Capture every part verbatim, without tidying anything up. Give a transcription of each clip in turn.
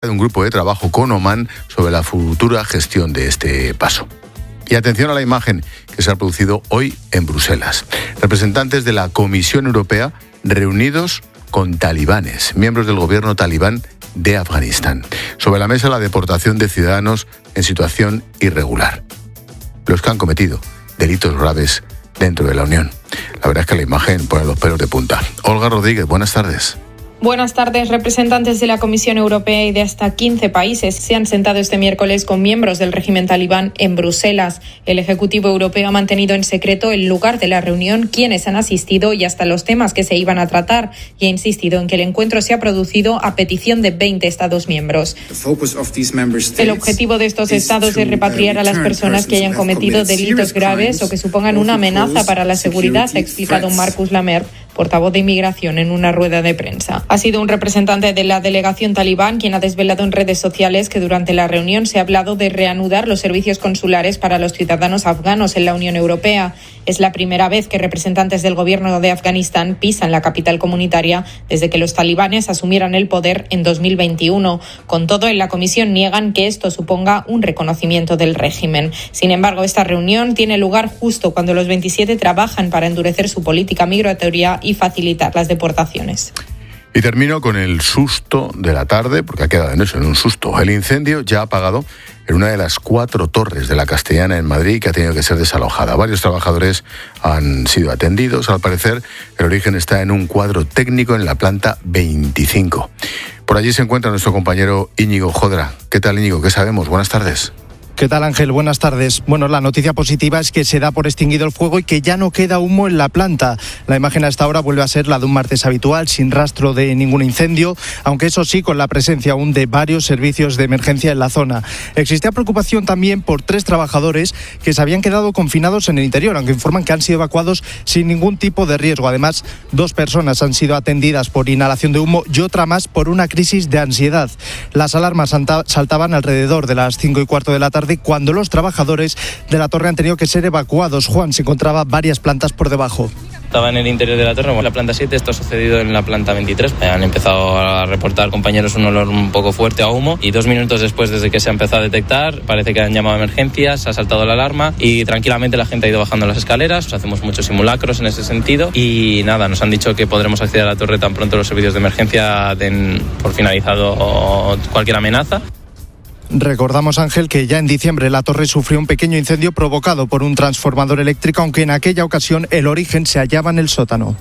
de un grupo de trabajo con Oman sobre la futura gestión de este paso. Y atención a la imagen que se ha producido hoy en Bruselas. Representantes de la Comisión Europea reunidos con talibanes, miembros del gobierno talibán de Afganistán. Sobre la mesa la deportación de ciudadanos en situación irregular. Los que han cometido delitos graves dentro de la Unión. La verdad es que la imagen pone los pelos de punta. Olga Rodríguez, buenas tardes. Buenas tardes. Representantes de la Comisión Europea y de hasta quince países se han sentado este miércoles con miembros del régimen talibán en Bruselas. El Ejecutivo Europeo ha mantenido en secreto el lugar de la reunión, quiénes han asistido y hasta los temas que se iban a tratar, y ha insistido en que el encuentro se ha producido a petición de veinte Estados miembros. El objetivo de estos Estados es repatriar a las personas que hayan cometido delitos graves o que supongan una amenaza para la seguridad, ha explicado Markus Lammert, portavoz de Inmigración, en una rueda de prensa. Ha sido un representante de la delegación talibán quien ha desvelado en redes sociales que durante la reunión se ha hablado de reanudar los servicios consulares para los ciudadanos afganos en la Unión Europea. Es la primera vez que representantes del gobierno de Afganistán pisan la capital comunitaria desde que los talibanes asumieran el poder en dos mil veintiuno. Con todo, en la comisión niegan que esto suponga un reconocimiento del régimen. Sin embargo, esta reunión tiene lugar justo cuando los veintisiete trabajan para endurecer su política migratoria y facilitar las deportaciones. Y termino con el susto de la tarde, porque ha quedado en eso, en un susto. El incendio ya ha apagado en una de las cuatro torres de la Castellana en Madrid, que ha tenido que ser desalojada. Varios trabajadores han sido atendidos. Al parecer, el origen está en un cuadro técnico en la planta veinticinco. Por allí se encuentra nuestro compañero Íñigo Jodra. ¿Qué tal, Íñigo? ¿Qué sabemos? Buenas tardes. ¿Qué tal, Ángel? Buenas tardes. Bueno, la noticia positiva es que se da por extinguido el fuego y que ya no queda humo en la planta. La imagen hasta ahora vuelve a ser la de un martes habitual, sin rastro de ningún incendio, aunque eso sí, con la presencia aún de varios servicios de emergencia en la zona. Existía preocupación también por tres trabajadores que se habían quedado confinados en el interior, aunque informan que han sido evacuados sin ningún tipo de riesgo. Además, dos personas han sido atendidas por inhalación de humo y otra más por una crisis de ansiedad. Las alarmas saltaban alrededor de las cinco y cuarto de la tarde, cuando los trabajadores de la torre han tenido que ser evacuados. Juan, se encontraba varias plantas por debajo. Estaba en el interior de la torre, en la planta siete, esto ha sucedido en la planta veintitrés. Han empezado a reportar compañeros un olor un poco fuerte a humo y dos minutos después, desde que se ha empezado a detectar, parece que han llamado a emergencias, ha saltado la alarma y tranquilamente la gente ha ido bajando las escaleras. Hacemos muchos simulacros en ese sentido y nada, nos han dicho que podremos acceder a la torre tan pronto los servicios de emergencia den por finalizado cualquier amenaza. Recordamos, Ángel, que ya en diciembre la torre sufrió un pequeño incendio provocado por un transformador eléctrico, aunque en aquella ocasión el origen se hallaba en el sótano.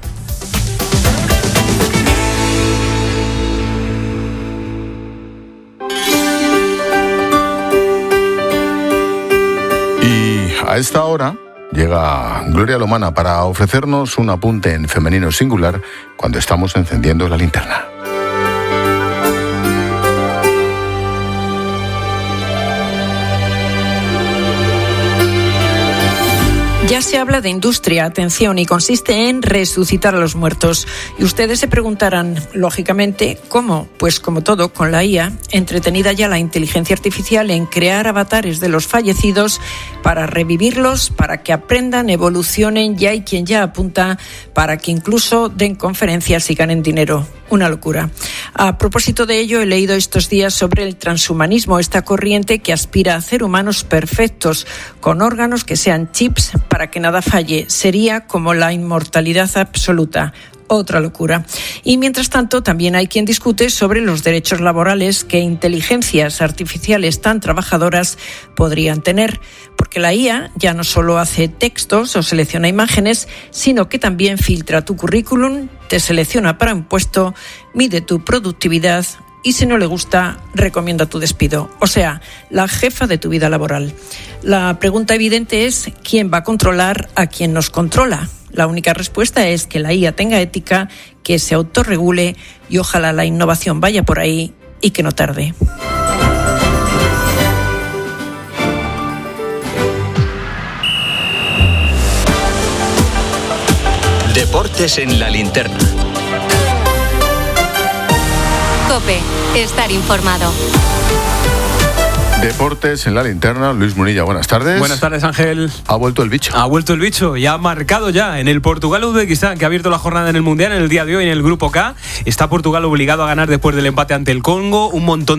Y a esta hora llega Gloria Lomana para ofrecernos un apunte en femenino singular cuando estamos encendiendo la linterna. Ya se habla de industria, atención, y consiste en resucitar a los muertos. Y ustedes se preguntarán, lógicamente, ¿cómo? Pues como todo, con la I A, entretenida ya la inteligencia artificial en crear avatares de los fallecidos para revivirlos, para que aprendan, evolucionen, y hay quien ya apunta para que incluso den conferencias y ganen dinero. Una locura. A propósito de ello, he leído estos días sobre el transhumanismo, esta corriente que aspira a hacer humanos perfectos, con órganos que sean chips para que nada falle. Sería como la inmortalidad absoluta. Otra locura. Y mientras tanto, también hay quien discute sobre los derechos laborales que inteligencias artificiales tan trabajadoras podrían tener, porque la I A ya no solo hace textos o selecciona imágenes, sino que también filtra tu currículum, te selecciona para un puesto, mide tu productividad y, si no le gusta, recomienda tu despido. O sea, la jefa de tu vida laboral. La pregunta evidente es, ¿quién va a controlar a quien nos controla? La única respuesta es que la I A tenga ética, que se autorregule y ojalá la innovación vaya por ahí y que no tarde. Deportes en la linterna. COPE, estar informado. Deportes en la linterna. Luis Munilla, buenas tardes. Buenas tardes, Ángel. Ha vuelto el bicho. Ha vuelto el bicho y ha marcado ya en el Portugal-Uzbekistán, que ha abierto la jornada en el Mundial en el día de hoy en el Grupo K. Está Portugal obligado a ganar después del empate ante el Congo. Un montón